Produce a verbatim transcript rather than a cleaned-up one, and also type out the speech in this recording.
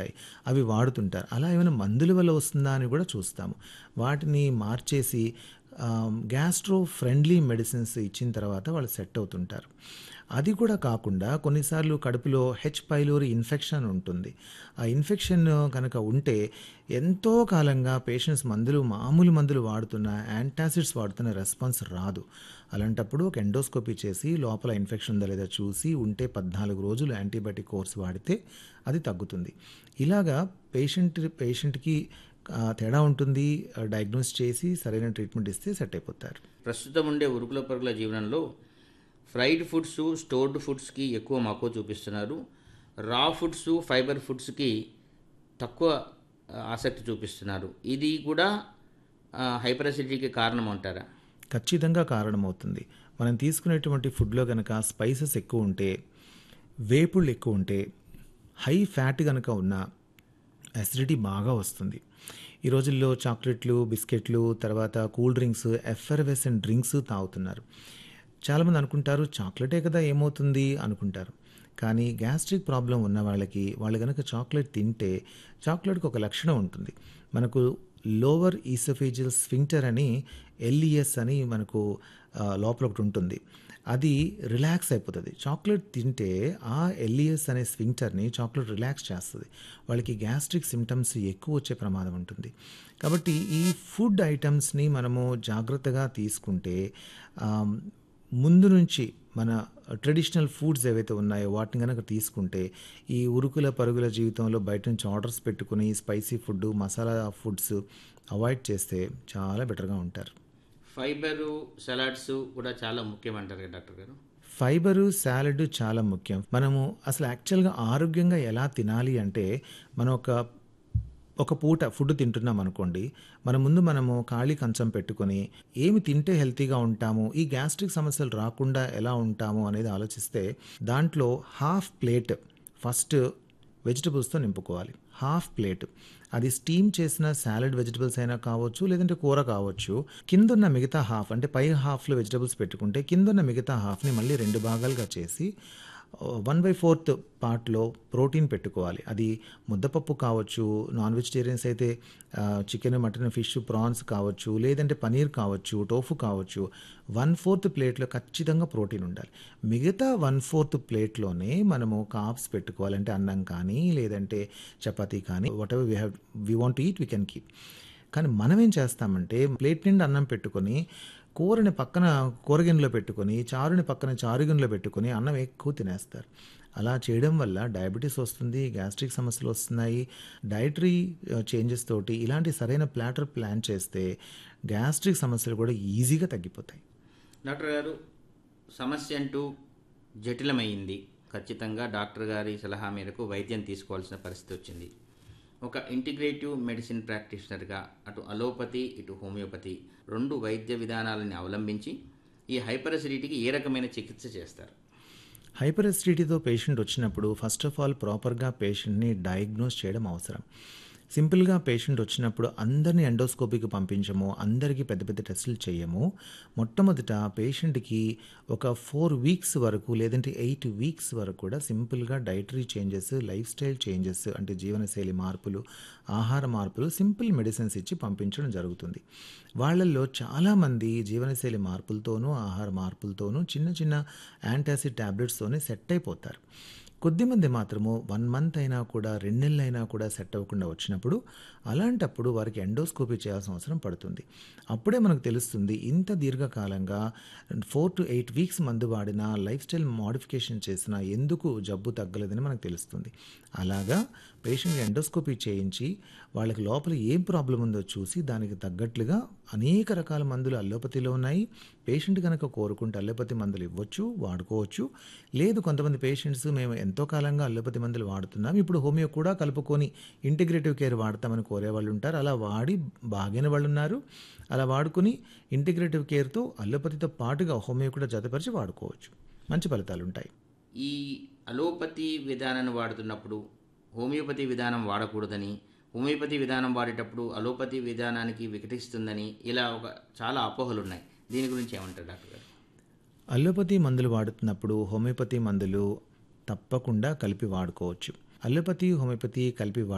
ఉంటాయి. అవి వాడుతుంటారు. అలా ఏమైనా మందుల వల్ల వస్తుందా అని కూడా చూస్తాము. వాటిని మార్చేసి ఆహ్, గ్యాస్ట్రో ఫ్రెండ్లీ మెడిసిన్స్ ఇచ్చిన తర్వాత వాళ్ళు సెట్ అవుతుంటారు. అది కూడా కాకుండా కొన్నిసార్లు కడుపులో హెచ్ పైలోరి ఇన్ఫెక్షన్ ఉంటుంది. ఆ ఇన్ఫెక్షన్ కనుక ఉంటే ఎంతో కాలంగా పేషెంట్స్ మందులు మామూలు మందులు వాడుతున్నా, యాంటాసిడ్స్ వాడుతున్న రెస్పాన్స్ రాదు. అలాంటప్పుడు ఒక ఎండోస్కోపీ చేసి లోపల ఇన్ఫెక్షన్ ఉందా లేదా చూసి ఉంటే పద్నాలుగు రోజులు యాంటీబయాటిక్ కోర్స్ వాడితే అది తగ్గుతుంది. ఇలాగా పేషెంట్ పేషెంట్‌కి ఆహ్, తేడా ఉంటుంది. డయాగ్నోస్ చేసి సరైన ట్రీట్మెంట్ ఇస్తే సెట్ అయిపోతారు. ప్రస్తుతం ఉండే ఉరుకుల పరుగుల జీవనంలో ఫ్రైడ్ ఫుడ్స్, స్టోర్డ్ ఫుడ్స్కి ఎక్కువ మక్కువ చూపిస్తున్నారు. రా ఫుడ్స్, ఫైబర్ ఫుడ్స్కి తక్కువ ఆ, ఆసక్తి చూపిస్తున్నారు. ఇది కూడా హైపర్ అసిడిటీకి కారణం అంటారా? ఖచ్చితంగా కారణమవుతుంది. మనం తీసుకునేటువంటి ఫుడ్‌లో గనక స్పైసెస్ ఎక్కువ ఉంటే, వేపుళ్ళు ఎక్కువ ఉంటే, హై ఫ్యాట్ గనక ఉన్నా అసిడిటీ బాగా వస్తుంది. ఈ రోజుల్లో చాక్లెట్లు, బిస్కెట్లు, తర్వాత కూల్ డ్రింక్స్, ఎఫర్వెసెంట్ డ్రింక్స్ తాగుతున్నారు. చాలామంది అనుకుంటారు చాక్లెటే కదా ఏమవుతుంది అనుకుంటారు. కానీ గ్యాస్ట్రిక్ ప్రాబ్లం ఉన్న వాళ్ళకి వాళ్ళు గనక చాక్లెట్ తింటే చాక్లెట్‌కి ఒక లక్షణం ఉంటుంది. మనకు లోవర్ ఈసోఫేజియల్ స్ఫింక్టర్ అని ఎల్ఈఎస్ అని మనకు ఆహ్, లోపల ఒకటి ఉంటుంది. అది రిలాక్స్ అయిపోతది. చాక్లెట్ తింటే ఆ ఎల్ఈఎస్ అనే స్ఫింక్టర్‌ని చాక్లెట్ రిలాక్స్ చేస్తది. వాళ్ళకి గ్యాస్ట్రిక్ సింప్టమ్స్ ఎక్కువ వచ్చే ప్రమాదం ఉంటుంది. కాబట్టి ఈ ఫుడ్ ఐటెమ్స్‌ని మనము జాగ్రత్తగా తీసుకుంటే ఆహ్, ముందు నుంచి మన ట్రెడిషనల్ ఫుడ్స్ ఏవైతే ఉన్నాయో వాటిని గనక తీసుకుంటే ఈ ఉరుకుల పరుగుల జీవితంలో బయట నుంచి ఆర్డర్స్ పెట్టుకుని spicy food, masala foods avoid చేస్తే చాలా బెటర్‌గా ఉంటారు. ఫైబరు, సలాడ్స్ కూడా చాలా ముఖ్యం అంటారు కదా డాక్టర్ గారు? ఫైబరు, సాలడ్ చాలా ముఖ్యం. మనము అసలు యాక్చువల్‌గా ఆరోగ్యంగా ఎలా తినాలి అంటే, మనం ఒక ఒక పూట ఫుడ్ తింటున్నాం అనుకోండి, మన ముందు మనము ఖాళీ కంచం పెట్టుకొని, ఏమి తింటే హెల్తీగా ఉంటాము, ఈ గ్యాస్ట్రిక్ సమస్యలు రాకుండా ఎలా ఉంటాము అనేది ఆలోచిస్తే, దాంట్లో half plate first వెజిటబుల్స్‌తో నింపుకోవాలి. Half plate. అది స్టీమ్ చేసిన సాలడ్ వెజిటబుల్స్ అయినా కావచ్చు, లేదంటే కూర కావచ్చు. కిందున్న మిగతా హాఫ్ అంటే పై హాఫ్‌లో వెజిటబుల్స్ పెట్టుకుంటే, కిందున్న మిగతా హాఫ్‌ని మళ్ళీ రెండు భాగాలుగా చేసి వన్ బై ఫోర్త్ పార్ట్‌లో ప్రోటీన్ పెట్టుకోవాలి. అది ముద్దపప్పు కావచ్చు, నాన్ వెజిటేరియన్స్ అయితే ఆహ్, చికెన్, మటన్, ఫిష్, ప్రాన్స్ కావచ్చు, లేదంటే పనీర్ కావచ్చు, టోఫు కావచ్చు. వన్ ఫోర్త్ ప్లేట్‌లో ఖచ్చితంగా ప్రోటీన్ ఉండాలి. మిగతా వన్ ఫోర్త్ ప్లేట్‌లోనే మనము కార్బ్స్ పెట్టుకోవాలి. అంటే అన్నం కానీ, లేదంటే చపాతీ కానీ whatever we have we want to eat we can keep. కానీ మనమేం చేస్తామంటే ప్లేట్ నిండా అన్నం పెట్టుకొని, కూరని పక్కన కూర గిన్నెలో పెట్టుకొని, చారుని పక్కన చారు గిన్నెలో పెట్టుకొని అన్నం ఎక్కువ తినేస్తారు. అలా చేయడం వల్ల డయాబెటిస్ వస్తుంది, గ్యాస్ట్రిక్ సమస్యలు వస్తున్నాయి. డైటరీ ఆహ్, చేంజెస్ తోటి ఇలాంటి సరైన ప్లాటర్ ప్లాన్ చేస్తే గ్యాస్ట్రిక్ సమస్యలు కూడా ఈజీగా తగ్గిపోతాయి. డాక్టర్ గారు, సమస్య అంటూ జటిలమైంది. ఖచ్చితంగా డాక్టర్ గారి సలహా మేరకు వైద్యం తీసుకోవాల్సిన పరిస్థితి వచ్చింది. ఒక ఇంటిగ్రేటివ్ మెడిసిన్ ప్రాక్టీషనర్గా అటు అలోపతి, ఇటు హోమియోపతి రెండు వైద్య విధానాలని అవలంబించి ఈ హైపర్ అసిడిటీకి ఏ రకమైన చికిత్స చేస్తారు? హైపర్ అసిడిటీతో పేషెంట్ వచ్చినప్పుడు ఫస్ట్ ఆఫ్ ఆల్ ప్రాపర్‌గా పేషెంట్‌ని డయాగ్నోస్ చేయడం అవసరం. సింపుల్‌గా పేషెంట్ వచ్చినప్పుడు అందరిని ఎండోస్కోపీకి పంపించము, అందరికీ పెద్ద పెద్ద టెస్టులు చేయము. మొట్టమొదట పేషెంట్‌కి ఒక నాలుగు వీక్స్ వరకు లేదంటే ఎనిమిది వీక్స్ వరకు కూడా సింపుల్‌గా dietary changes, life style changes అంటే జీవనశైలి మార్పులు, ఆహార మార్పులు, సింపుల్ మెడిసిన్స్ ఇచ్చి పంపించడం జరుగుతుంది. వాళ్ళల్లో చాలామంది జీవనశైలి మార్పులతోనూ, ఆహార మార్పులతోనూ చిన్న చిన్న యాంటాసిడ్ టాబ్లెట్స్తోనే సెట్ అయిపోతారు. కొద్దిమంది మాత్రము వన్ మంత్ అయినా కూడా, రెండు నెలలైనా కూడా సెట్ అవ్వకుండా వచ్చినప్పుడు, అలాంటప్పుడు వారికి ఎండోస్కోపీ చేయాల్సిన అవసరం పడుతుంది. అప్పుడే మనకు తెలుస్తుంది ఇంత దీర్ఘకాలంగా నాలుగు ఎనిమిది వీక్స్ మందు వాడినా, లైఫ్ స్టైల్ మోడిఫికేషన్ చేసినా ఎందుకు జబ్బు తగ్గలేదని మనకు తెలుస్తుంది. అలాగా పేషెంట్‌కి ఎండోస్కోపీ చేయించి, వాళ్ళకి లోపల ఏం ప్రాబ్లమ్ ఉందో చూసి, దానికి తగ్గట్లుగా అనేక రకాల మందులు అల్లోపతిలో ఉన్నాయి. పేషెంట్ గనక కోరుకుంటే అల్లోపతి మందులు ఇవ్వచ్చు, వాడుకోవచ్చు. లేదు కొంతమంది పేషెంట్స్ మేము ఎంతో కాలంగా అల్లోపతి మందులు వాడుతున్నాం, ఇప్పుడు హోమియో కూడా కలుపుకొని ఇంటిగ్రేటివ్ కేర్ వాడతామని కోరేవాళ్ళు ఉంటారు. అలా వాడి బాగైన వాళ్ళున్నారు. అలా వాడుకొని ఇంటిగ్రేటివ్ కేర్‌తో అల్లోపతితో పాటుగా హోమియో కూడా జతపరిచి వాడుకోవచ్చు. మంచి ఫలితాలుంటాయి. ఈ అలోపతి విధానాన్ని వాడుతున్నప్పుడు హోమియోపతి విధానం వాడకూడదని, హోమియోపతి విధానం వాడేటప్పుడు అలోపతి విధానానికి వికటిస్తుందని ఇలా ఒక చాలా అపోహలు ఉన్నాయి. దీని గురించి ఏమంటారు డాక్టర్ గారు? అల్లోపతి మందులు వాడుతున్నప్పుడు హోమియోపతి మందులు తప్పకుండా కలిపి వాడుకోవచ్చు. అల్లోపతి, హోమియోపతి కలిపి